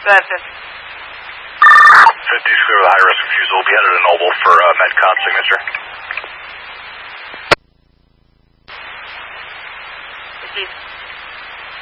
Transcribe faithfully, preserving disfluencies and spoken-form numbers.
Go ahead, fifty. fifty's clear with high risk refusal. We'll be headed to Noble for uh, MedCom signature. fifty.